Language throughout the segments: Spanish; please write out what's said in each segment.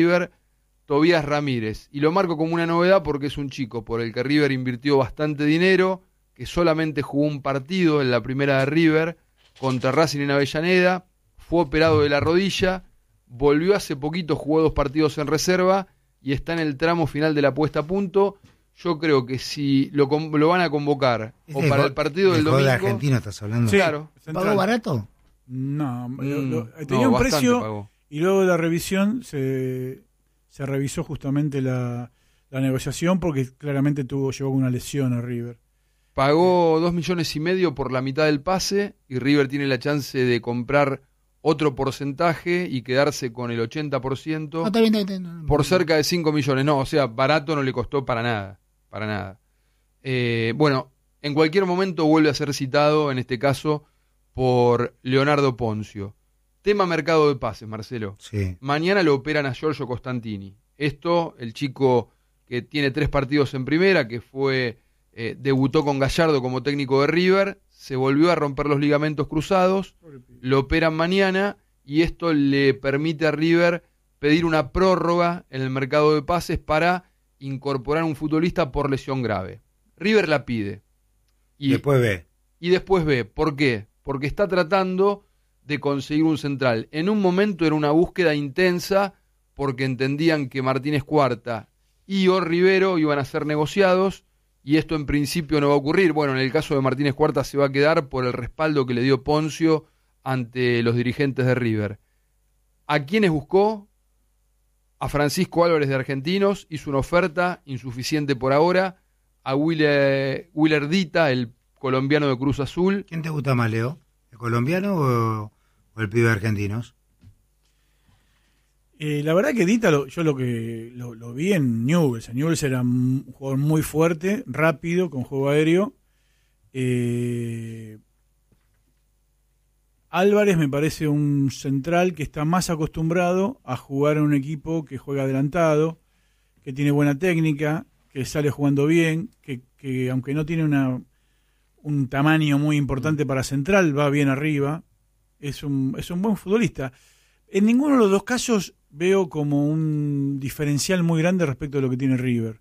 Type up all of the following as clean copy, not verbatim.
River, Tobías Ramírez. Y lo marco como una novedad porque es un chico por el que River invirtió bastante dinero, que solamente jugó un partido en la primera de River contra Racing en Avellaneda, fue operado de la rodilla, volvió hace poquito, jugó 2 partidos en reserva y está en el tramo final de la puesta a punto. Yo creo que si lo van a convocar o para el partido del domingo... ¿De Argentina estás hablando? Sí, claro. ¿Pagó barato? No, tenía un precio pagó. Y luego de la revisión se revisó justamente la negociación porque claramente llegó con una lesión a River. Pagó 2,5 millones por la mitad del pase y River tiene la chance de comprar otro porcentaje y quedarse con el 80% No, está bien. por cerca de 5 millones. No, o sea, barato no le costó para nada. Bueno, en cualquier momento vuelve a ser citado, en este caso, por Leonardo Ponzio. Tema mercado de pases, Marcelo. Sí. Mañana lo operan a Giorgio Costantini. Esto, el chico que tiene 3 partidos en primera, que debutó con Gallardo como técnico de River, se volvió a romper los ligamentos cruzados, lo operan mañana y esto le permite a River pedir una prórroga en el mercado de pases para incorporar un futbolista por lesión grave. River la pide. Y después ve. ¿Por qué? Porque está tratando de conseguir un central. En un momento era una búsqueda intensa porque entendían que Martínez Cuarta y Rivero iban a ser negociados y esto en principio no va a ocurrir. Bueno, en el caso de Martínez Cuarta se va a quedar por el respaldo que le dio Ponzio ante los dirigentes de River. ¿A quiénes buscó? A Francisco Álvarez de Argentinos, hizo una oferta insuficiente por ahora, a Willer Dita, el colombiano de Cruz Azul. ¿Quién te gusta más, Leo? ¿El colombiano o el pibe de Argentinos? La verdad que Dita, yo lo vi en Newell's. En Newell's era un jugador muy fuerte, rápido, con juego aéreo. Álvarez me parece un central que está más acostumbrado a jugar en un equipo que juega adelantado, que tiene buena técnica, que sale jugando bien, que aunque no tiene un tamaño muy importante para central, va bien arriba. Es un buen futbolista. En ninguno de los 2 casos veo como un diferencial muy grande respecto de lo que tiene River.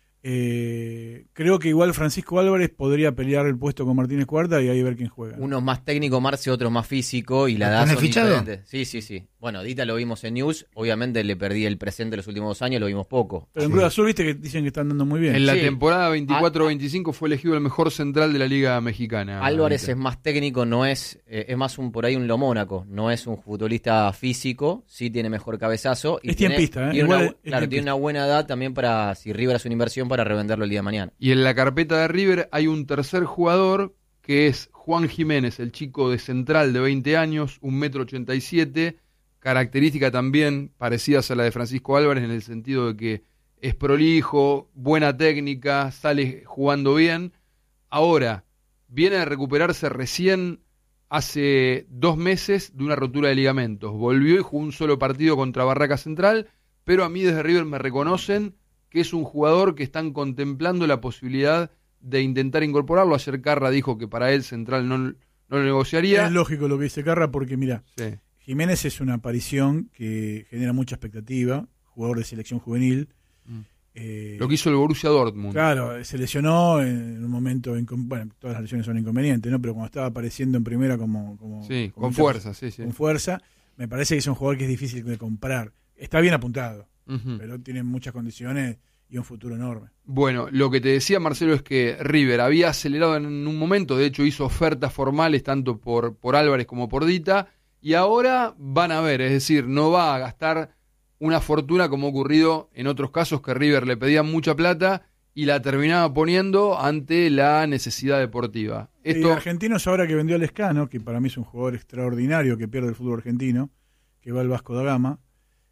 Creo que igual Francisco Álvarez podría pelear el puesto con Martínez Cuarta y ahí ver quién juega. Uno más técnico, Marce, otro más físico y la edad son diferentes. Sí. Bueno, Dita lo vimos en News, obviamente le perdí el presente los últimos 2 años, lo vimos poco. Pero en Cruz Azul viste que dicen que están dando muy bien. En la temporada 24-25 fue elegido el mejor central de la Liga Mexicana. Álvarez es más técnico, no es más por ahí un Lomónaco, no es un futbolista físico, sí tiene mejor cabezazo. Y es tiempista, tiene una buena edad también para, si River hace una inversión, para revenderlo el día de mañana. Y en la carpeta de River hay un tercer jugador que es Juan Jiménez, el chico de central de 20 años, 1,87 m, característica también parecidas a la de Francisco Álvarez en el sentido de que es prolijo, buena técnica, sale jugando bien. Ahora, viene a recuperarse recién hace 2 meses de una rotura de ligamentos. Volvió y jugó un solo partido contra Barraca Central, pero a mí desde River me reconocen que es un jugador que están contemplando la posibilidad de intentar incorporarlo. Ayer Carra dijo que para él Central no lo negociaría. Es lógico lo que dice Carra porque, mira, sí. Jiménez es una aparición que genera mucha expectativa, jugador de selección juvenil. Lo que hizo el Borussia Dortmund. Claro, se lesionó en un momento, bueno, todas las lesiones son inconvenientes, ¿no? Pero cuando estaba apareciendo en primera con fuerza, con fuerza, me parece que es un jugador que es difícil de comprar. Está bien apuntado. Pero tiene muchas condiciones y un futuro enorme. Bueno, lo que te decía, Marcelo, es que River había acelerado en un momento, de hecho hizo ofertas formales tanto por Álvarez como por Dita, y ahora van a ver, es decir, no va a gastar una fortuna como ha ocurrido en otros casos que River le pedía mucha plata y la terminaba poniendo ante la necesidad deportiva. Argentinos ahora que vendió a Lescano, que para mí es un jugador extraordinario que pierde el fútbol argentino, que va al Vasco da Gama.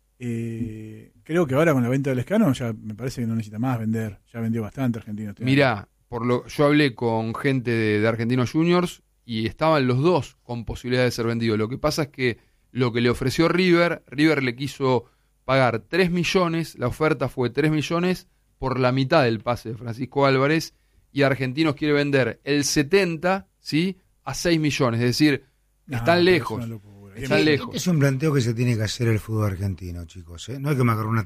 Creo que ahora con la venta del Lescano ya me parece que no necesita más vender, ya vendió bastante Argentinos. Mirá, yo hablé con gente de Argentinos Juniors y estaban los dos con posibilidad de ser vendidos. Lo que pasa es que lo que le ofreció River le quiso pagar 3 millones, la oferta fue 3 millones por la mitad del pase de Francisco Álvarez, y Argentinos quiere vender el 70, ¿sí?, a 6 millones, es decir, están lejos. Están lejos. Es un planteo que se tiene que hacer el fútbol argentino, chicos. No hay que marcar una